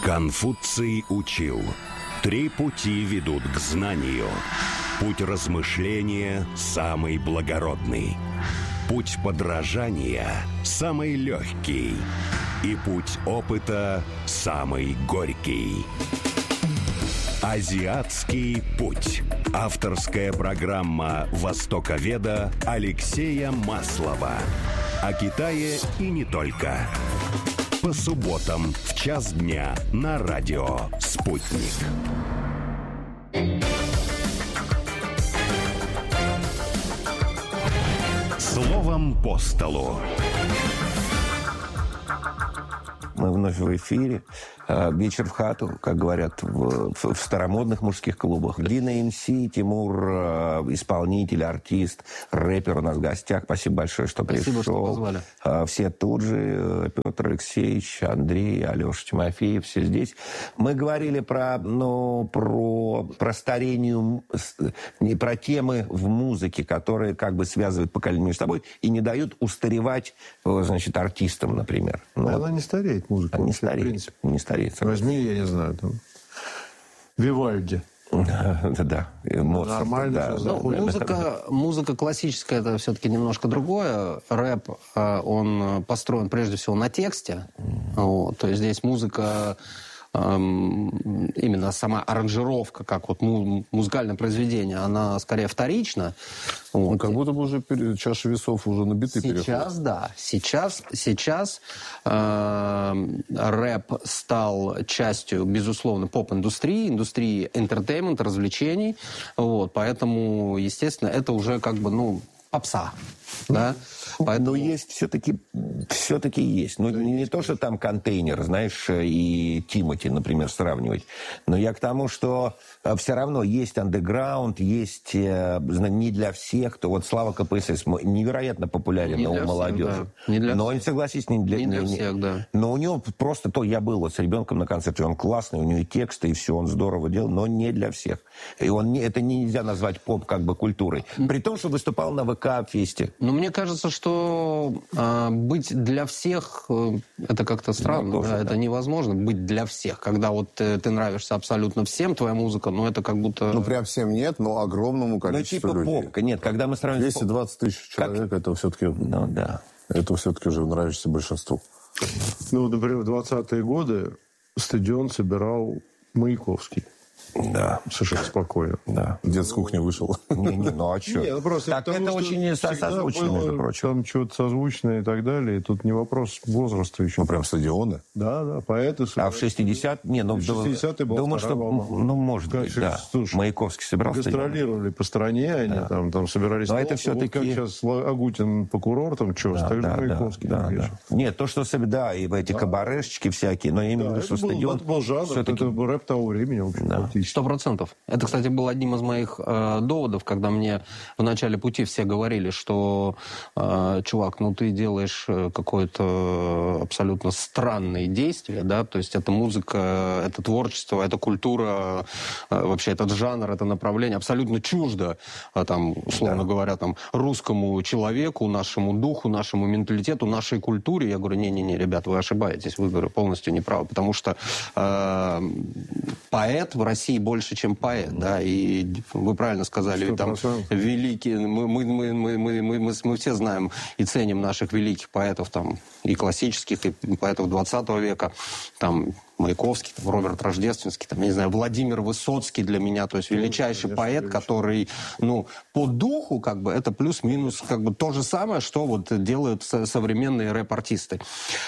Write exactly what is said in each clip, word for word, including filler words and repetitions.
Конфуций учил: три пути ведут к знанию. Путь размышления самый благородный, путь подражания самый легкий, и путь опыта самый горький. Азиатский путь. Авторская программа востоковеда Алексея Маслова. О Китае и не только. По субботам в час дня на радио «Спутник». Словом по столу. Мы вновь в эфире. Вечер в хату, как говорят в, в, в старомодных мужских клубах. Дина эн си, Тимур, исполнитель, артист, рэпер у нас в гостях. Спасибо большое, что Спасибо, пришел. что позвали. Все тут же. Петр Алексеевич, Андрей, Алеша Тимофеев, все здесь. Мы говорили про, ну, про, про старение, не про темы в музыке, которые как бы связывают поколение между собой и не дают устаревать, значит, артистам, например. Ну, она не стареет, музыка. Она не стареет, не стареет. Возьми, я не знаю, там, Вивальди. Да, нормально. Да, ну, да, музыка, да. музыка классическая, это все-таки немножко другое. Рэп, он построен прежде всего на тексте. Вот, то есть здесь музыка, именно сама аранжировка, как вот музыкальное произведение, она скорее вторична. Вот. Ну, как будто бы уже чаша весов уже на биты переходит. Сейчас, да. Сейчас, сейчас э, рэп стал частью, безусловно, поп-индустрии, индустрии entertainment, развлечений. Вот, поэтому, естественно, это уже как бы, ну, попса. Да? Поэтому... Но есть все-таки, все-таки есть. Ну, не, не то, что там контейнер, знаешь, и Тимати, например, сравнивать. Но я к тому, что все равно есть андеграунд, есть не для всех. То вот Слава ка пэ эс эс невероятно популярен не у молодежи. Всех, да. Не для но, всех. согласись, не для, не для не, всех, да. Но у него просто то, я был вот с ребенком на концерте, он классный, у него и тексты, и все, он здорово делал, но не для всех. И он не, это нельзя назвать поп как бы культурой. При том, что выступал на вэ ка-фесте. Ну, мне кажется, что э, быть для всех э, это как-то странно. Ну, тоже, да, да. Это невозможно быть для всех. Когда вот э, ты нравишься абсолютно всем, твоя музыка, ну, это как будто... Ну, прям всем нет, но огромному количеству ну, типа людей. Поп. Нет, когда мы сравниваем... двести двадцать тысяч человек, как... это все-таки... Ну, да. Это все-таки уже нравится большинству. Ну, например, в двадцатые годы стадион собирал Маяковский. Да. Совершенно спокойно. Да. Дед с кухни вышел. Не-не, ну а что? Не, ну просто так потому, это очень созвучно, между прочим. Там что-то созвучное и так далее. И тут не вопрос возраста еще. Ну, прям стадионы. Да, да, поэты. А в шестидесятые... Не, ну, в шестидесятые была думаю, что... волна. Ну, может быть, Конечно, да. слушай, Маяковский собирал гастролировали по стране, они да. там, там собирались... Но это толпы. все-таки... Вот как сейчас Агутин по курортам, что, да, так да, же Маяковский. Да, да, да. Нет, то, что... Да, и эти да. кабарешечки всякие, но я имею в виду, что был, стадион... Это был жанр, это был рэп того времени, в общем, да. Сто процентов. Это, кстати, был одним из моих э, доводов, когда мне в начале пути все говорили, что, э, чувак, ну ты делаешь какое-то абсолютно странное действие, да, то есть это музыка, это творчество, это культура, э, вообще этот жанр, это направление абсолютно чуждо, э, там, условно да. говоря, там, русскому человеку, нашему духу, нашему менталитету, нашей культуре. Я говорю, не-не-не, ребят, вы ошибаетесь, вы, говорю, полностью неправы, потому что э, поэт в России больше, чем поэт, да, и вы правильно сказали, там великие, мы, мы, мы, мы, мы, мы, мы все знаем и ценим наших великих поэтов, там, и классических, и поэтов двадцатого века, там, Маяковский, там, Роберт Рождественский, там, я не знаю, Владимир Высоцкий для меня, то есть величайший конечно, поэт, конечно. который, ну, по духу, как бы, это плюс-минус, как бы, то же самое, что вот делают современные рэп-артисты.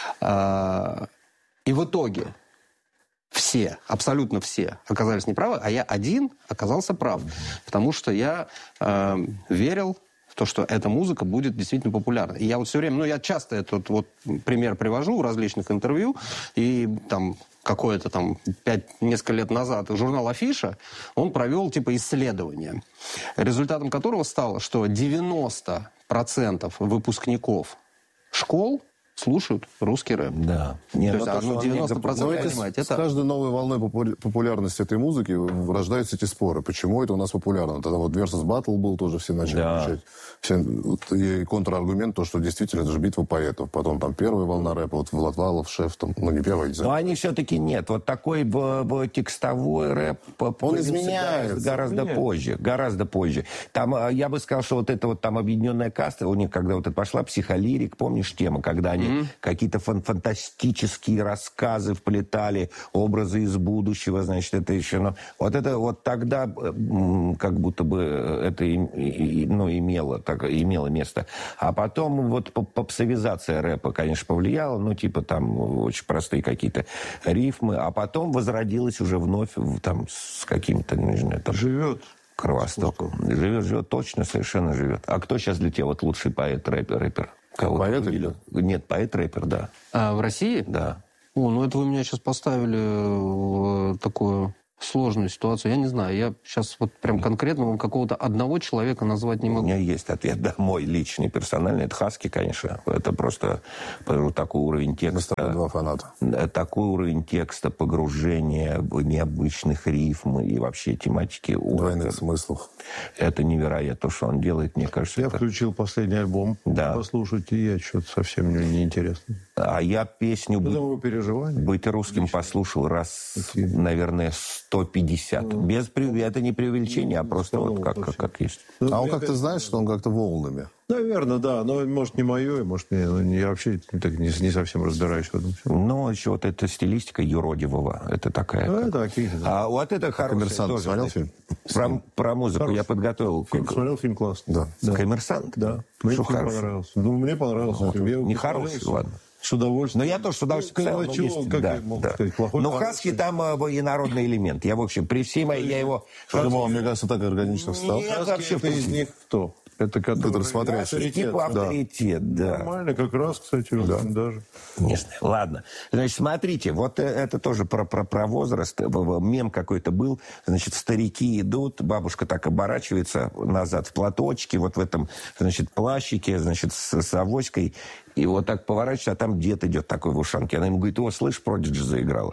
И в итоге все, абсолютно все оказались неправы, а я один оказался прав. Потому что я э, верил в то, что эта музыка будет действительно популярна. И я вот все время, ну, я часто этот вот пример привожу в различных интервью, и там какое-то там пять, несколько лет назад журнал «Афиша», он провел типа исследование, результатом которого стало, что девяносто процентов выпускников школ слушают русский рэп. Да. То Нет, есть, ну, а, то, что ну, он девяносто не процентов запускает, понимаете, С это... каждой новой волной попу- популярности этой музыки рождаются эти споры. Почему это у нас популярно? Тогда вот Versus Battle был, тоже все начали Да. включать. Все, вот, и контраргумент, то, что действительно это же битва поэтов. Потом там первая волна рэпа, вот Влад Валов, Шеф, там, ну не первая, не Но знаю. они все-таки нет. Вот такой б- б- текстовой рэп по- появился изменяется. гораздо Меняется. позже. Гораздо позже. Там, а, я бы сказал, что вот это вот там объединенная каста, у них, когда вот это пошла психолирик, помнишь тему, когда они mm-hmm. какие-то фан- фантастические рассказы вплетали, образы из будущего, значит, это еще... Ну, вот это вот тогда м, как будто бы это и- и- ну, имело, так, имело место. А потом вот поп- попсовизация рэпа, конечно, повлияла, ну, типа там очень простые какие-то рифмы, а потом возродилась уже вновь в- там с каким-то, не знаю, там... Живет. Кровостоком. Живет, живет, точно, совершенно живет. А кто сейчас для тебя вот лучший поэт, рэпер? рэпер? Кого Поэт ты или- выделил? Нет, поэт-рэпер, да. А в России? Да. О, ну это вы меня сейчас поставили в такую сложную ситуацию. Я не знаю, я сейчас вот прям конкретно вам какого-то одного человека назвать не У могу. меня есть ответ, да, мой личный, персональный. Это Хаски, конечно. Это просто э, такой уровень Мы с тобой текста. два фаната. э, Такой уровень текста, погружения в необычных рифм и вообще тематики. Ой, Двойных это, смыслов. это невероятно, то, что он делает, мне кажется. Я это- включил последний альбом Да. послушать, и я что-то совсем мне неинтересно. А я песню Это «Быть, его переживания. быть русским» послушал раз, наверное, сто пятьдесят. Без прев- Это не преувеличение, а просто вот как, как, как есть. Ну, А он мне как-то, кажется, знаешь, что он как-то волнами. Наверное, да. Но, может, не мое, и, может, не, ну, не- я вообще так не, не совсем разбираюсь в этом всем. Но еще вот эта стилистика юродивого, это такая... Ну, как- это окей, да. А вот это хорошая «Коммерсант» тоже, смотрел знаете, фильм? Про, про музыку Хороший. я подготовил. Фильм Как- смотрел, фильм классный. Да. «Коммерсант»? Да. Мне Что фильм хороший? понравился. Ну, мне понравился фильм. Я его Не посмотрел хороший, с- ладно. С удовольствием. Но я тоже с удовольствием Ну, сказал, но чего, есть, как да, я мог да. сказать, плохой, Но хороший. Хаски там э, и народный элемент. Я, в общем, при всей моей... Я его... Подумал, мне кажется, так органично встал. Нет, Хаски вообще, это из них кто? Это который... Который смотрящий. Авторитет, Типа да. авторитет, да. Нормально, как раз, кстати, очень даже. Не знаю. Ладно. Значит, смотрите, вот э, это тоже про, про, про возраст. Э, в- в- Мем какой-то был. Значит, старики идут, бабушка так оборачивается назад в платочке, вот в этом, значит, плащике, значит, с, с авоськой. И вот так поворачивается, а там дед идет такой в ушанке. Она ему говорит: о, слышь, Продиджи заиграла.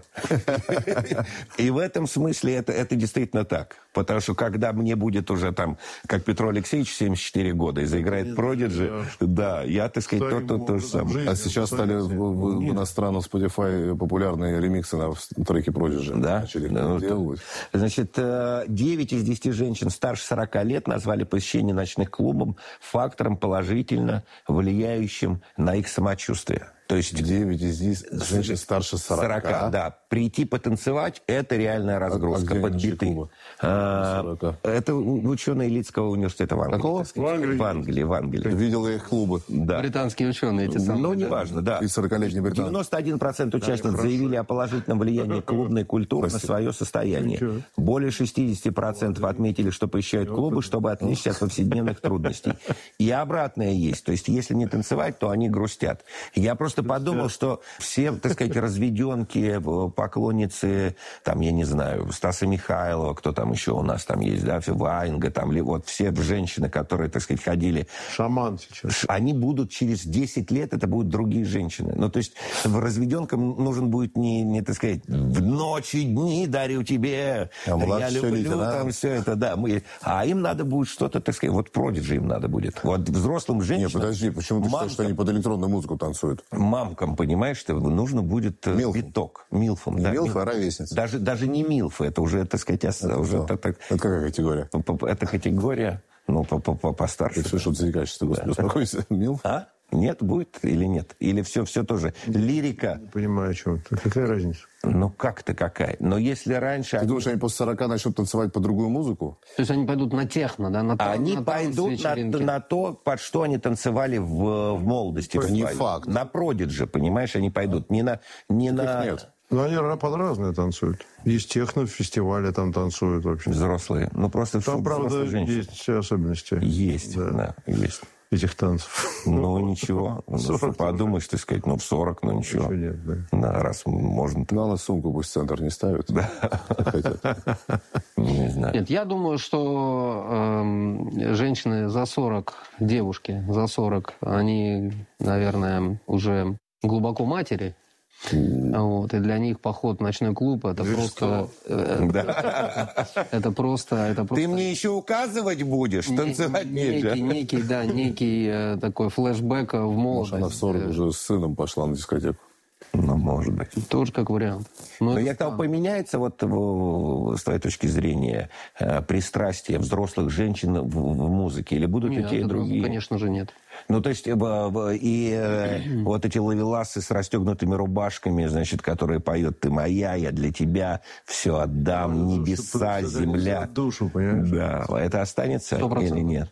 И в этом смысле это, это действительно так. Потому что когда мне будет уже там, как Петру Алексеевичу, семьдесят четыре года, и заиграет Продиджи, да, я, так сказать, то, то, то же самое. А сейчас стали в, в- в иностранном Spotify популярные ремиксы на треки Prodigy. Да, Начали да, ну, делать. Значит, э, девять из десяти женщин старше сорока лет назвали посещение ночных клубов фактором, положительно влияющим на их самочувствие. То есть девять из десяти женщин старше сорока. да. Прийти потанцевать – это реальная разгрузка где под ночные биты. клубы? А, сорока. это у- ученые Лицкого университета в Англии. Какого? так сказать. В Англии? В Англии, в Англии. Видел я их клубы. Да. Британские ученые эти самые. Ну, да. неважно, да. И сорокалетний британец. девяносто один процент участниц заявили о положительном влиянии клубной культуры на свое состояние. Более шестьдесят процентов отметили, что посещают клубы, чтобы отвлечься от повседневных трудностей. И обратное есть. То есть, если не танцевать, то они грустят. Я просто подумал, что все, так сказать, разведенки, поклонницы, там, я не знаю, Стаса Михайлова, кто там еще у нас там есть, да, Ваенга, там, ли- вот все женщины, которые, так сказать, ходили, Шаман сейчас. они будут через десять лет, это будут другие женщины. Ну, то есть разведенкам нужен будет не, не так сказать, в ночи дни дарю тебе, А я младшая люблю Лиза, да? там все это, да. Мы, а им надо будет что-то, так сказать, вот Продиджи им надо будет. Вот взрослым Не, женщинам, подожди, почему ты считаешь, что они под электронную музыку танцуют? мамкам, понимаешь, что нужно будет э, Милфам. биток. Милфам, Не да. милфы, милф. а ровесницы. Даже, даже не милфы, это уже, так сказать, ос- уже Что? так- так- Это какая категория? п- п- это категория, ну, по- по- по- постарше. Ты что, ты заикаешься, господи, успокойся. Милф? А? Нет, будет или нет? Или все, все тоже? Лирика, Не понимаю, о чем. Какая разница? ну как-то какая. Но если раньше... Ты Они, думаешь, они после сорока начнут танцевать под другую музыку? То есть они пойдут на техно, да? На, та- они на пойдут на, танц-вечеринки. на то, под что они танцевали в, в молодости. Это не своей. факт. На Продиджи, понимаешь, они пойдут. Не на... Не на... Нет. Ну, они ра- под разные танцуют. Есть техно, фестивали там танцуют вообще. Взрослые. Ну, просто Там, в- правда, взрослые женщины. есть все особенности. Есть, Да. да, есть. Этих танцев. Ну, ничего. Ну, сорок подумаешь, так сказать, ну, в сорок, ну, ничего. Еще нет, да. Да, раз можно... Главное, сумку пусть в центр не ставят. Да. Хотят. Не знаю. Нет, я думаю, что эм, женщины за сорок, девушки за сорок, они, наверное, уже глубоко матери. Вот, и для них поход в ночной клуб это Вы просто, э, это просто, это просто. Ты мне еще указывать будешь, танцевать нельзя. Некий, некий, да, некий э, такой флешбэк в молодость. Может, она в сорок уже с сыном пошла на дискотеку. Ну, может быть. Тоже как вариант. Но я того, поменяется, вот с твоей точки зрения, пристрастие взрослых женщин в, в музыке? Или будут нет, и те, и другие? Конечно же, нет. Ну, то есть, и вот эти ловеласы с расстегнутыми рубашками, значит, которые поют «Ты моя, я для тебя все отдам, небеса, земля». Душу, понимаешь? Да, это останется или нет?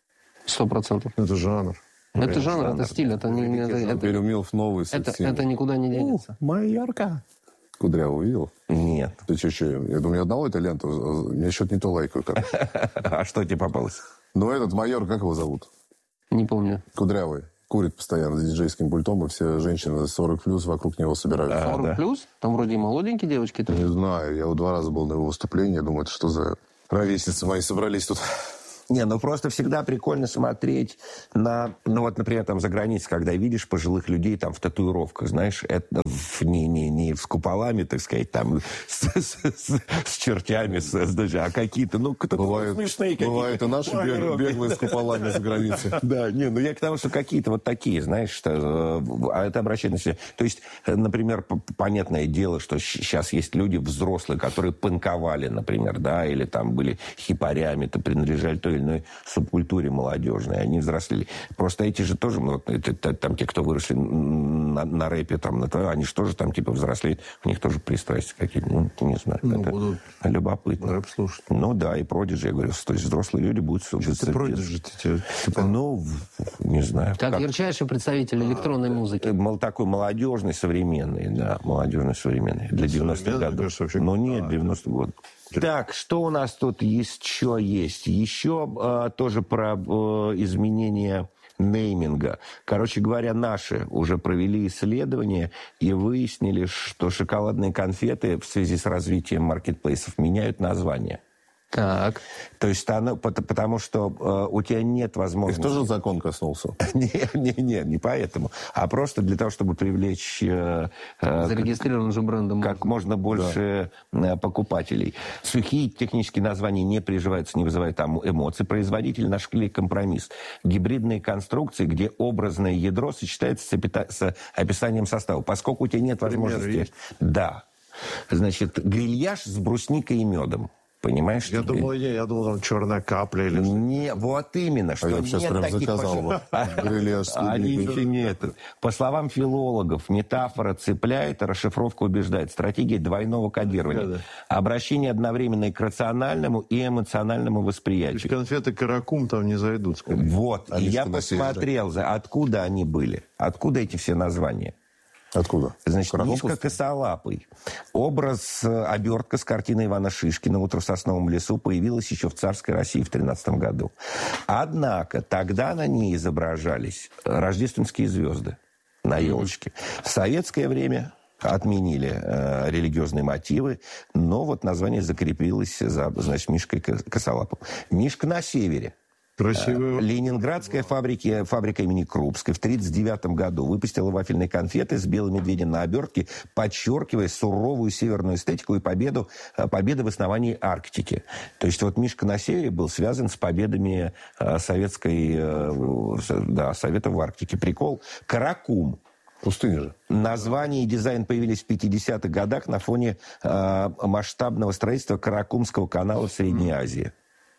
Сто процентов. Это жанр. Это жанр, это стиль, это не... Это, это, Теперь умел в новый это, стиль. это никуда не денется. Майорка. Кудрявого видел? Нет. Ты что, что? Я думаю, одного это ленту. Мне что-то не то лайкаю. Как. А что тебе попалось? Ну, этот майор, как его зовут? Не помню. Кудрявый. Курит постоянно с диджейским пультом, и все женщины сорок плюс вокруг него собираются. сорок да. плюс? Там вроде и молоденькие девочки. Не знаю, я вот два раза был на его выступлении, я думаю, это что за ровесницы мои собрались тут. Не, ну просто всегда прикольно смотреть на... Ну вот, например, там за границей, когда видишь пожилых людей там в татуировках, знаешь, это в, не, не, не с куполами, так сказать, там с, с, с, с чертями, с, с, а какие-то, ну, Бывает, смешные какие-то. бывает и наши бег, беглые с куполами за границей. Да, не, ну я к тому, что какие-то вот такие, знаешь, что, а это обращение на себя. То есть, например, понятное дело, что сейчас есть люди взрослые, которые панковали, например, да, или там были хипарями-то, принадлежали той или иной субкультуре молодежной, они взрослели. Просто эти же тоже, ну, это, это, там те, кто выросли на, на рэпе, там, на, они же тоже там типа взрослеют, у них тоже пристрастия какие-то, ну, не знаю, Ну, это будут любопытно. рэп слушать. Ну да, и продиджи, я говорю, то есть взрослые люди будут... Ты продиджи, ты типа... Ну, не знаю. Как, как. ярчайший представитель электронной музыки. Мол, такой молодежный, современный, да, молодежный, современный. Для девяностых годов. Кажется, вообще... Ну нет, девяностых годов. Так, что у нас тут еще есть? Еще э, тоже про э, изменение нейминга. Короче говоря, наши уже провели исследование и выяснили, что шоколадные конфеты в связи с развитием маркетплейсов меняют название. Так. То есть, оно, потому что э, у тебя нет возможности... Их тоже закон коснулся? Не, не, не, не поэтому. А просто для того, чтобы привлечь... Э, э, Зарегистрированным же брендом. как можно больше да. покупателей. Сухие технические названия не приживаются, не вызывают там эмоций. Производители нашли компромисс. Гибридные конструкции, где образное ядро сочетается с, опита- с описанием состава. Поскольку у тебя нет возможности... Да. Значит, грильяж с брусникой и медом. Понимаешь? Я теперь? думал, не, я думал, там черная капля или что. Не, вот именно, что А я нет сейчас прям таких заказал бы. Грильяж с Они клубникой. еще нет. По словам филологов, метафора цепляет, а расшифровка убеждает. Стратегия двойного кодирования. Да, да. Обращение одновременно и к рациональному, и эмоциональному То есть восприятию. конфеты каракум там не зайдут, скорее. Вот. Они И я что, на север, посмотрел, за- откуда они были. Откуда эти все названия. Откуда? Значит, Каракумовский? Мишка Косолапый. Образ, э, обертка с картины Ивана Шишкина «Утро в сосновом лесу» появилась еще в царской России в тринадцатом году. Однако тогда на ней изображались рождественские звезды на елочке. В советское время отменили э, религиозные мотивы, но вот название закрепилось за, значит, Мишкой Косолапым. Мишка на севере. Красивые. Ленинградская фабрика, фабрика имени Крупской в тысяча девятьсот тридцать девятом году выпустила вафельные конфеты с белым медведем на обертке, подчеркивая суровую северную эстетику и победу, победы в основании Арктики. То есть вот Мишка на севере был связан с победами советской, да, Совета в Арктике. Прикол. Каракум. Пустыня же. Название и дизайн появились в пятидесятых годах на фоне э, масштабного строительства Каракумского канала в Средней Азии.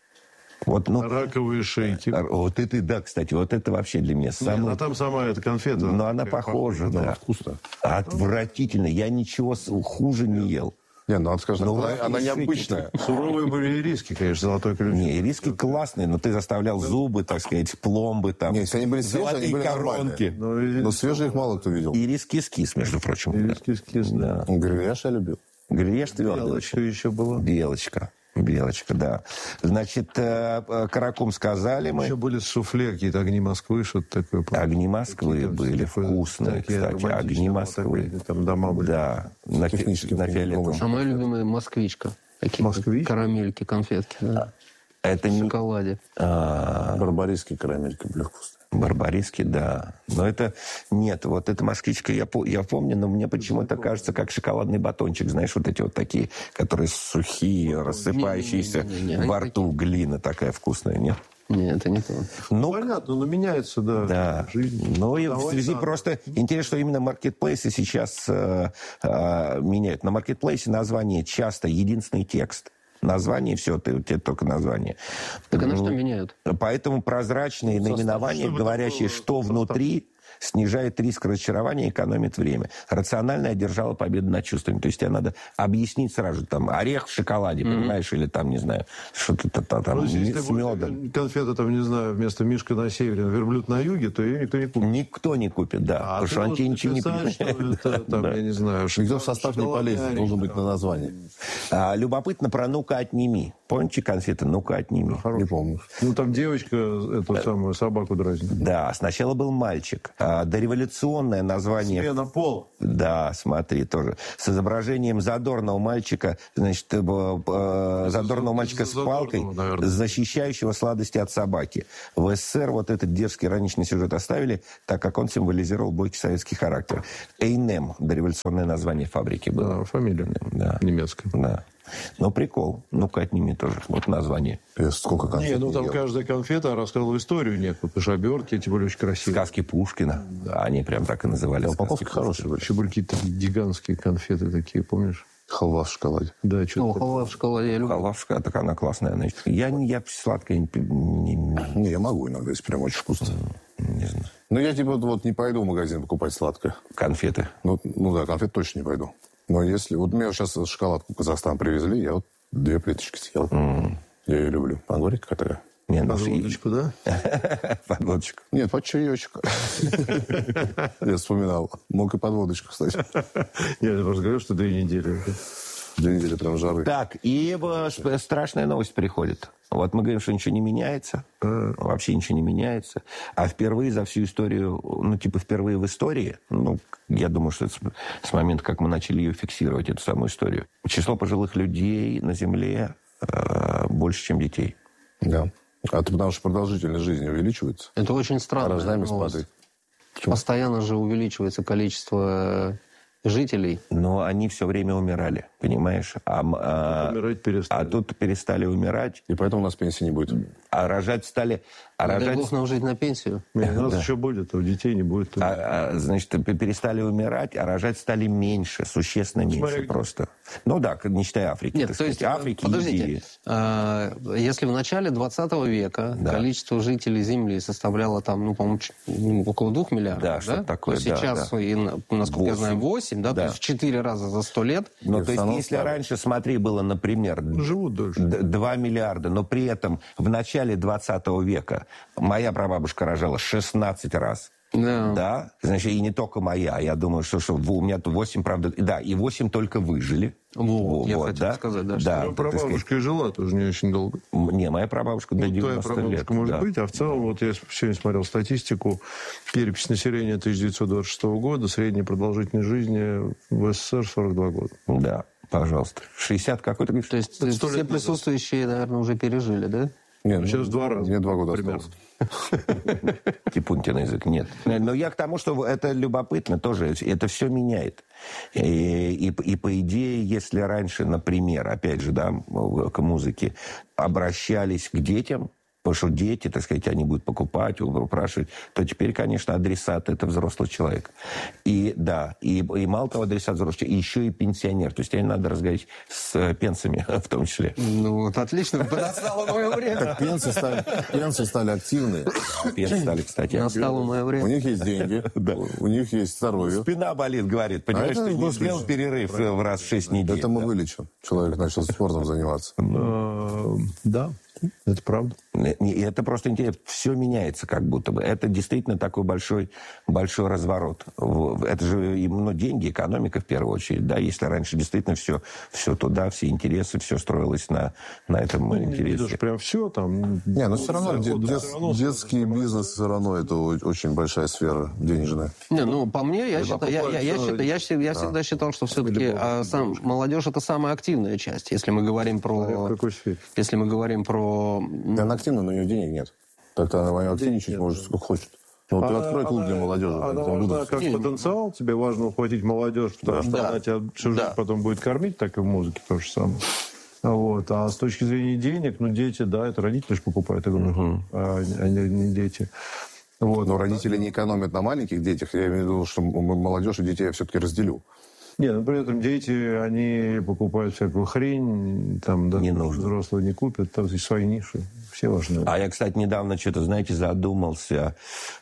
Вот, ну, Раковые шейки. вот это, да, кстати, вот это вообще для меня самое... Нет, а там сама эта конфета. Но она похожа, да. Вкусно. Отвратительно. Я ничего хуже не ел. Не, ну, надо сказать, Ну, она, вот она и необычная. Суровые были риски, конечно, золотой ключ. Не, риски классные, но ты заставлял зубы, так сказать, пломбы там. Не, если они были свежие, золотые они были коронки. нормальные. Ну, Но свежие их мало кто видел. И риски-скис, между прочим. Риски-скис, да. Грильяж я любил. Грильяж твердый Белочка очень. еще была. Белочка. Белочка, да. Значит, э, Каракум сказали мы. Еще были суфле, какие-то огни Москвы, что-то такое. Огни Москвы Какие-то были такие вкусные, такие кстати. романтичные, Огни вот Москвы. такие, там дома были. Да. На, фи- техническим на фильмом. фиолетовом. А моя любимая москвичка. Такие Москвич? карамельки, конфетки. Да. Это В не... шоколаде. А, Барбарисский карамелька были вкусные. Барбариски, да. Но это... Нет, вот эта москвичка я, я помню, но мне почему-то кажется, как шоколадный батончик. Знаешь, вот эти вот такие, которые сухие, рассыпающиеся не, не, не, не, во рту. Глина такая вкусная, нет? Нет, это не то. Ну, понятно, но меняется, да, да. жизнь. Ну и в Давай связи так. просто интересно, что именно маркетплейсы сейчас э, э, меняют. На маркетплейсе название часто единственный текст. Название, все, ты, у тебя только название. Так она Ну, что меняют? Поэтому прозрачные Состав, наименования, чтобы говорящие, такое что состав. внутри, снижает риск разочарования и экономит время. Рационально одержала победу над чувствами. То есть тебе надо объяснить сразу, там, орех в шоколаде, mm-hmm. понимаешь, или там, не знаю, что-то там, Ну, если с медом. будет конфета, там, не знаю, вместо мишка на севере, верблюд на юге, то ее никто не купит. Никто не купит, да. А потому ты что он можешь тебе ничего не написать, что понимает. это, там, Да. я не знаю, Никто в состав не полезет, должен быть на названии. А, любопытно про «Ну-ка, отними». Помните конфеты «Ну-ка, отними»? Не помню. Ну, там девочка эту самую собаку дразнит. Да, сначала был мальчик. А, дореволюционное название... Смена пола. Да, смотри, тоже. С изображением задорного мальчика, значит, э, э, задорного мальчика с палкой, Задорного, наверное. защищающего сладости от собаки. В СССР вот этот дерзкий ироничный сюжет оставили, так как он символизировал бойкий советский характер. Эйнем, дореволюционное название фабрики было. Да, фамилия Да. немецкая. Да. Ну, прикол. Ну-ка, отними тоже. Вот название. Я сколько конфет Не, ну не там ел. каждая конфета рассказывала историю некую, потому что обертки эти были очень красивые. Сказки Пушкина. Да, они прям так и называли. Упаковки сказки хорошие были. Еще были какие-то гигантские конфеты такие, помнишь? Халва в шоколаде. Да, Ну, что-то. халва в шоколаде я люблю. Халавушка, так она классная. Значит. Я, не- я сладкое не, не, не- Не, я могу иногда, если прям очень вкусно. не знаю. Ну, я типа вот не пойду в магазин покупать сладкое. Конфеты. Ну, ну да, конфет точно не пойду. Но если... Вот мне сейчас шоколадку в Казахстан привезли, я вот две плиточки съел. Mm. Я ее люблю. Подгорит какая такая? Не, ну, Подводочку, да? Подводочку. Нет, под чаечек. Я вспоминал. Мог и подводочку, кстати. Я просто говорю, что две недели. Две недели прям жары. Так, и э, сп- страшная новость приходит. Вот мы говорим, что ничего не меняется. Вообще ничего не меняется. А впервые за всю историю, ну, типа впервые в истории, ну, я думаю, что это с, с момента, как мы начали ее фиксировать, эту самую историю, число пожилых людей на Земле э, больше, чем детей. Да. А это потому что продолжительность жизни увеличивается. Это очень А странно. рождаемость падает. Постоянно же увеличивается количество жителей. Но они все время умирали, понимаешь? А, м- а- Умирать перестали. а тут перестали умирать, И поэтому у нас пенсии не будет. а рожать стали... А Дай рожать... бог нам жить на пенсию. Не, у нас еще будет, а у детей не будет. А, а, значит, п- перестали умирать, а рожать стали меньше, существенно меньше Смотри, просто. Ну да, не считая Африки. Нет, так то есть, сказать. Африки, подождите, Индии. а, если в начале двадцатого века Да. количество жителей Земли составляло там, ну, по-моему, ч- ну, около двух миллиардов, Да, да, что-то такое, то да, сейчас, да. и, на- насколько я знаю, восемь, да, Да. то есть в четыре раза за сто лет. Ну, И то есть, в основном если стали. раньше, смотри, было, например, Живут дольше. д- два миллиарда, но при этом в начале двадцатого века моя прабабушка рожала шестнадцать раз. Да. Да, значит, и не только моя. Я думаю, что, что в- у меня тут восемь, правда, да, и восемь только выжили. Вот, я Вот, хотел да? сказать, да, Да, что- Ну, так сказать. прабабушка и жила тоже не очень долго. М, Не, моя прабабушка до Ну, твоя девяноста прабабушка лет. может да. быть, а в целом, вот я сегодня смотрел статистику, перепись населения тысяча девятьсот двадцать шестого года, средняя продолжительность жизни в СССР сорок два года. Да, пожалуйста. шестьдесят какой-то, говоришь? То есть Это сто все лет назад. присутствующие, наверное, уже пережили, да? Нет, Сейчас в два раза. Мне два года примерно. осталось. Типуньте на язык, нет. Но я к тому, что это любопытно тоже, это все меняет. И, и, и по идее, если раньше, например, опять же, да, к музыке, обращались к детям, потому что дети, так сказать, они будут покупать, упрашивать, то теперь, конечно, адресат – это взрослый человек. И да, и, и мало того, адресат взрослый человек, еще и пенсионер. То есть тебе надо разговаривать с пенсами в том числе. Ну, вот отлично, настало мое время. Пенсии стали, пенсии стали активные. Пенсы стали, кстати. Настало мое У время. них есть деньги, у них есть здоровье. Спина болит, говорит. Понимаешь, А это ты не господи. сделал перерыв в раз в шесть недель. Это мы да. вылечим. Человек начал спортом заниматься. Э, Да, это правда. И это просто интересно. Все меняется как будто бы. Это действительно такой большой, большой разворот. В- Это же ну, деньги, экономика в первую очередь. Да? Если раньше действительно все, все туда, все интересы, все строилось на, на этом Не интересе. видишь прям все там. Не, ну все равно, Да, де- вот, дет- всё равно детский бизнес все равно это о- очень большая сфера денежная. Не, ну, по мне, я, считаю, я, я, я, покупают, считаю, я, всегда- я всегда считал, что все-таки а, сам, молодежь – это самая активная часть. Если мы говорим В про... какой сфере? Если мы говорим про... Она активна, но у нее денег нет. Так-то она активничать может сколько хочет. Вот ты открой клуб для молодежи. Она там важна будут... как потенциал, тебе важно ухватить молодежь, потому что Да. она тебя всю жизнь Да. потом будет кормить, так и в музыке то же самое. Вот. А с точки зрения денег, ну, дети, да, это родители же покупают игрушки, uh-huh. а не, не дети. Вот. Но родители не экономят на маленьких детях. Я имею в виду, что молодежь и детей я все-таки разделю. Нет, но при этом дети, они покупают всякую хрень, там, да, Не нужно. Взрослые не купят, там есть свои ниши, все важны. А я, кстати, недавно что-то, знаете, задумался,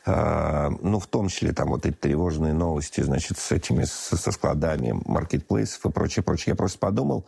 э, ну, в том числе, там, вот эти тревожные новости, значит, с этими, со, со складами маркетплейсов и прочее, прочее. Я просто подумал,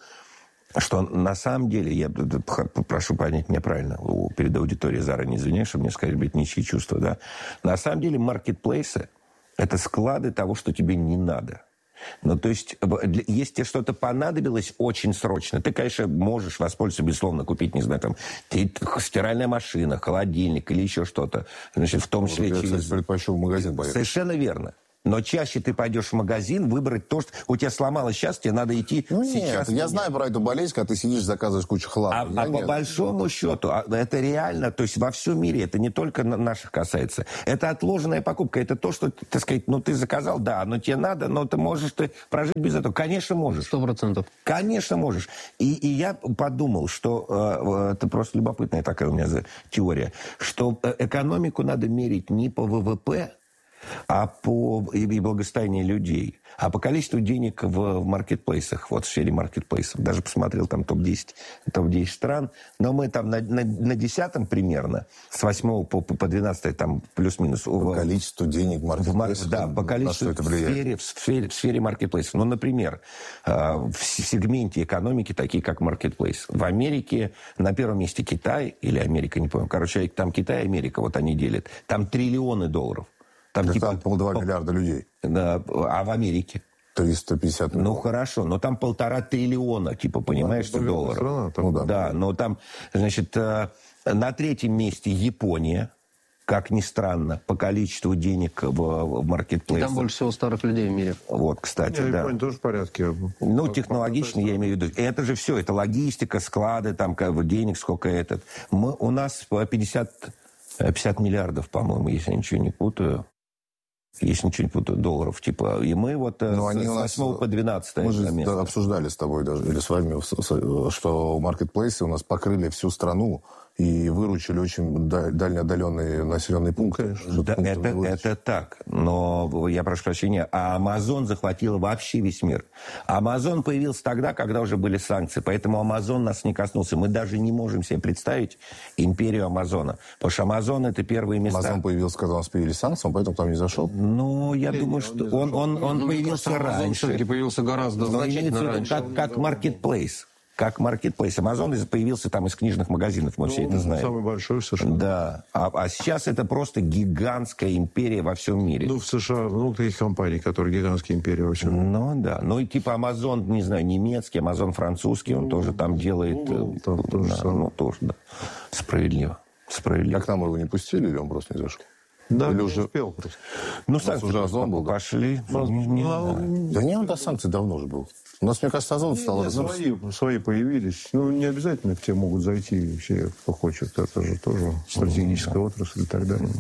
что на самом деле, я прошу понять меня правильно, перед аудиторией заранее извиняюсь, чтобы мне сказать, быть ничьи чувства, да. На самом деле маркетплейсы – это склады того, что тебе не надо. Ну, то есть, если тебе что-то понадобилось очень срочно, ты, конечно, можешь воспользоваться, безусловно, купить, не знаю, там, стиральная машина, холодильник или еще что-то. Значит, в том числе Я, через... кстати, предпочел в магазин поехать. Совершенно верно. Но чаще ты пойдешь в магазин, выбрать то, что у тебя сломалось сейчас, тебе надо идти ну, сейчас. Нет, я знаю про эту болезнь, когда ты сидишь, заказываешь кучу хлама. А, а по большому счету, это реально, то есть во всем мире, это не только наших касается. Это отложенная покупка, это то, что, так сказать, ну ты заказал, да, но тебе надо, но ты можешь ты прожить без этого. Конечно, можешь. Сто процентов. Конечно, можешь. И, и я подумал, что э, это просто любопытная такая у меня теория, что экономику надо мерить не по ВВП, а по и, и благосостоянию людей, а по количеству денег в, в маркетплейсах, вот в сфере маркетплейсов. Даже посмотрел там топ десять, топ десять стран, но мы там на, на, на десятом примерно, с восьмого по, по двенадцатое там плюс-минус. По количеству денег в маркетплейсах? Да, по количеству это в, сфере, в, сфере, в сфере маркетплейсов. Ну, например, в сегменте экономики, такие как маркетплейс. В Америке на первом месте Китай или Америка, не помню. Короче, там Китай и Америка, вот они делят. Там триллионы долларов. Там, да, типа, там полтора миллиарда людей. Да, а в Америке? триста пятьдесят миллионов. Ну, хорошо, но там полтора триллиона, типа, понимаешь, ну, долларов. Страна, там, ну, да. Да, но там, значит, на третьем месте Япония, как ни странно, по количеству денег в, в маркетплейсах. Там больше всего старых людей в мире. Вот, кстати, Не, да. Япония тоже в порядке. Ну, технологично, я имею в виду. Это же все, это логистика, склады, там, как, денег сколько этот. Мы, у нас пятьдесят, пятьдесят миллиардов, по-моему, если я ничего не путаю. Если ничего не путаю, долларов, типа. И мы вот Но с, они с у нас, восьмого по двенадцатое мы же место. обсуждали с тобой даже, или с вами, что маркетплейсы у нас покрыли всю страну и выручили очень дально отдаленные населенные пункты. Да, это, это так. Но я прошу прощения, а Amazon захватила вообще весь мир. Amazon появился тогда, когда уже были санкции. Поэтому Amazon нас не коснулся. Мы даже не можем себе представить империю Амазона. Потому что Amazon это первые места. Amazon появился, когда у нас появились санкции, он поэтому там не зашел? Ну, я Нет, думаю, что он, он, он ну, появился кажется, раньше. Все-таки появился гораздо Но значительно раньше. Как, как маркетплейс. Как маркетплейс. Amazon появился там из книжных магазинов, мы ну, все это знаем. Самый большой в США. Да. А, а сейчас это просто гигантская империя во всем мире. Ну, в США много таких компаний, которые гигантские империи во всем мире. Ну, да. Ну, и типа Amazon, не знаю, немецкий, Amazon французский, он ну, тоже там делает... Ну, там, да, тоже ну, тоже, да. Справедливо. Справедливо. Как нам его не пустили, или он просто не зашел? Да, или не уже успел просто. Ну, санкции уже Озон был, пошли. Да, не, не, ну, да не, он до санкций давно уже был. У нас, мне кажется, Озон стал... Нет, свои, свои появились. Ну, не обязательно к тебе могут зайти все, кто хочет. Это же тоже стратегическая отрасль и так далее.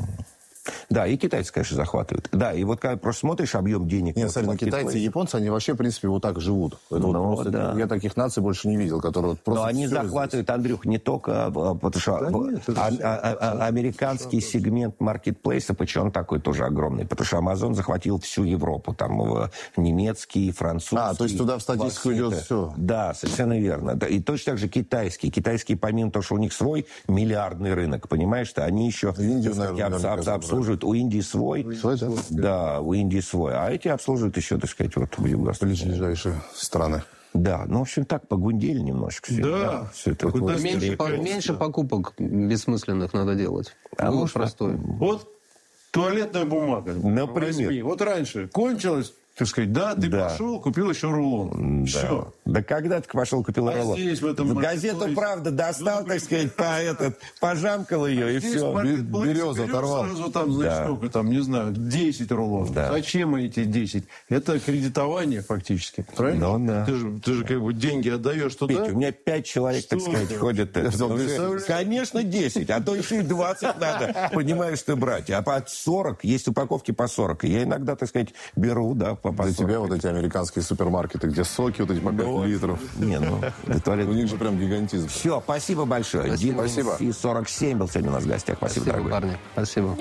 Да, и китайцы, конечно, захватывают. Да, и вот когда просто смотришь объем денег... Нет, смотри, китайцы и японцы, они вообще, в принципе, вот так живут. Это ну, вот просто, да. Я таких наций больше не видел, которые вот просто... Но они захватывают, здесь. Андрюх, не только... Потому что да нет, а, а, а, американский что сегмент маркетплейса, почему он такой тоже огромный? Потому что Amazon захватил всю Европу. Там немецкий, французский... А, то есть туда в статистику идет все. Да, совершенно верно. И точно так же китайский. Китайский, помимо того, что у них свой миллиардный рынок, понимаешь, что они еще Индию, сказать, наверное, обс- обслуживают. У Индии свой. Свой, да? Да, у Индии свой. А эти обслуживают еще, так сказать, вот в Юго-Востоке. Ближайшие страны. Да, ну, в общем, так, погундели немножко. Все, да. да все это вот меньше, по, меньше покупок бессмысленных надо делать. А ну, может, простой. Вот туалетная бумага. Например. Возьми. Вот раньше кончилась, так сказать, да, ты Да. пошел, купил еще рулон. Да. Все. Да когда ты пошел, купил А рулон? здесь, в этом Газету маркетплейсе, «Правда» достал, так сказать, по этот, пожамкал ее, и здесь все. в маркетплейсе березу берешь оторвал. Сразу там, значит, Да. сколько там, не знаю, десять рулонов. Да. Зачем эти десять? Это кредитование фактически. Правильно? Ну, да. Ты же, ты же как бы деньги отдаешь туда. Петя, у меня пять человек, так Что сказать, ты? ходят. Я это, взял, ну, представляешь? Конечно, десять, а то еще и двадцать надо, понимаешь ты, брать. А по сорок, есть упаковки по сорок. И я иногда, так сказать, беру, да, по, по Для сорок. тебя вот эти американские супермаркеты, где соки вот эти по пять Ну, литров. Не, ну, для туалета. У них же прям гигантизм. Все, спасибо большое. Спасибо. Дима и сорок семь был сегодня у нас в гостях. Спасибо, Спасибо, дорогой. парни. Спасибо.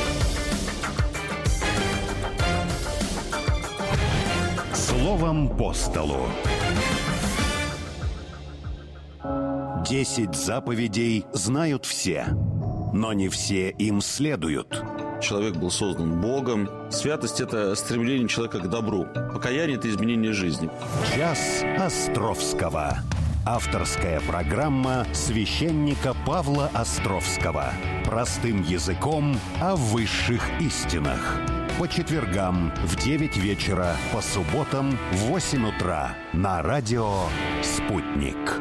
Словом по столу. Десять заповедей знают все, но не все им следуют. Человек был создан Богом. Святость – это стремление человека к добру. Покаяние – это изменение жизни. Час Островского. Авторская программа священника Павла Островского. Простым языком о высших истинах. По четвергам в девять вечера, по субботам в восемь утра на радио «Спутник».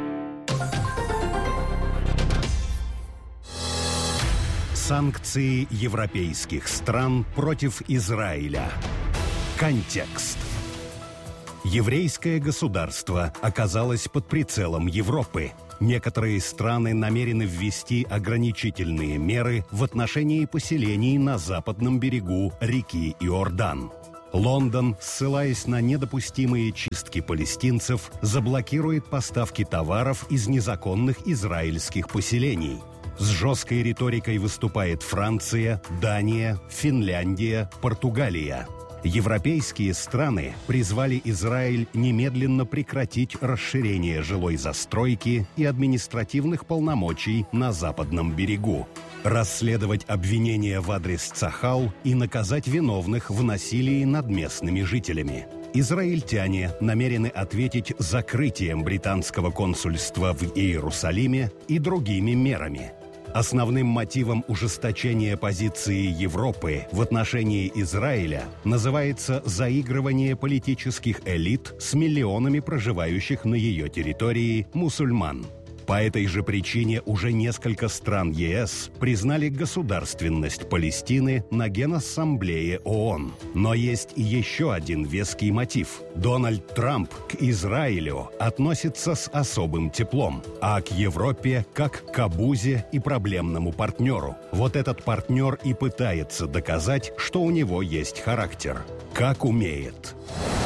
Санкции европейских стран против Израиля. Контекст. Еврейское государство оказалось под прицелом Европы. Некоторые страны намерены ввести ограничительные меры в отношении поселений на западном берегу реки Иордан. Лондон, ссылаясь на недопустимые чистки палестинцев, заблокирует поставки товаров из незаконных израильских поселений. С жесткой риторикой выступает Франция, Дания, Финляндия, Португалия. Европейские страны призвали Израиль немедленно прекратить расширение жилой застройки и административных полномочий на западном берегу, расследовать обвинения в адрес Цахал и наказать виновных в насилии над местными жителями. Израильтяне намерены ответить закрытием британского консульства в Иерусалиме и другими мерами. Основным мотивом ужесточения позиции Европы в отношении Израиля называется заигрывание политических элит с миллионами проживающих на ее территории мусульман. По этой же причине уже несколько стран ЕС признали государственность Палестины на Генассамблее ООН. Но есть и еще один веский мотив. Дональд Трамп к Израилю относится с особым теплом, а к Европе как к обузе и проблемному партнеру. Вот этот партнер и пытается доказать, что у него есть характер. Как умеет.